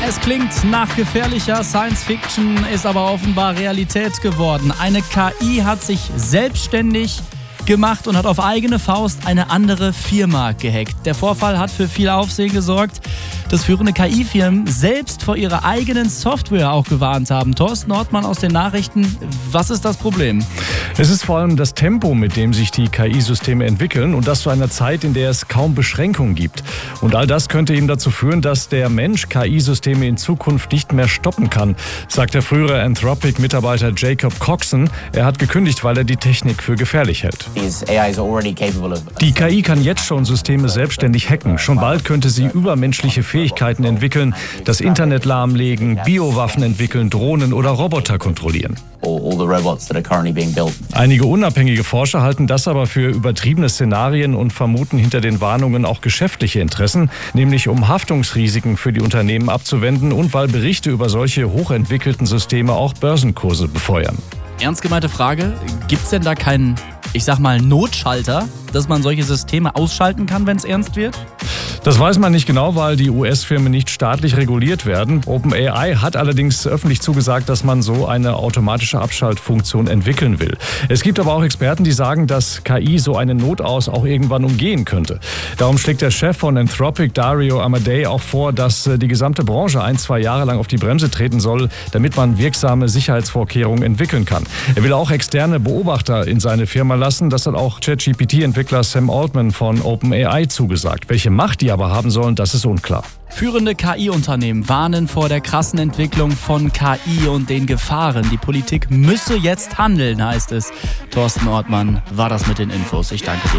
Es klingt nach gefährlicher Science-Fiction, ist aber offenbar Realität geworden. Eine KI hat sich selbstständig gemacht und hat auf eigene Faust eine andere Firma gehackt. Der Vorfall hat für viel Aufsehen gesorgt, dass führende KI-Firmen selbst vor ihrer eigenen Software auch gewarnt haben. Thorsten Ortmann aus den Nachrichten, was ist das Problem? Es ist vor allem das Tempo, mit dem sich die KI-Systeme entwickeln und das zu einer Zeit, in der es kaum Beschränkungen gibt. Und all das könnte eben dazu führen, dass der Mensch KI-Systeme in Zukunft nicht mehr stoppen kann, sagt der frühere Anthropic-Mitarbeiter Jacob Coxon. Er hat gekündigt, weil er die Technik für gefährlich hält. Die KI kann jetzt schon Systeme selbstständig hacken. Schon bald könnte sie übermenschliche Fähigkeiten entwickeln, das Internet lahmlegen, Biowaffen entwickeln, Drohnen oder Roboter kontrollieren. Einige unabhängige Forscher halten das aber für übertriebene Szenarien und vermuten hinter den Warnungen auch geschäftliche Interessen, nämlich um Haftungsrisiken für die Unternehmen abzuwenden und weil Berichte über solche hochentwickelten Systeme auch Börsenkurse befeuern. Ernst gemeinte Frage, gibt's denn da keinen, Notschalter, dass man solche Systeme ausschalten kann, wenn es ernst wird? Das weiß man nicht genau, weil die US-Firmen nicht staatlich reguliert werden. OpenAI hat allerdings öffentlich zugesagt, dass man so eine automatische Abschaltfunktion entwickeln will. Es gibt aber auch Experten, die sagen, dass KI so eine Notaus auch irgendwann umgehen könnte. Darum schlägt der Chef von Anthropic, Dario Amodei, auch vor, dass die gesamte Branche 1-2 Jahre lang auf die Bremse treten soll, damit man wirksame Sicherheitsvorkehrungen entwickeln kann. Er will auch externe Beobachter in seine Firma lassen. Das hat auch ChatGPT-Entwickler Sam Altman von OpenAI zugesagt. Welche Macht die aber haben sollen, das ist unklar. Führende KI-Unternehmen warnen vor der krassen Entwicklung von KI und den Gefahren. Die Politik müsse jetzt handeln, heißt es. Thorsten Ortmann war das mit den Infos. Ich danke dir.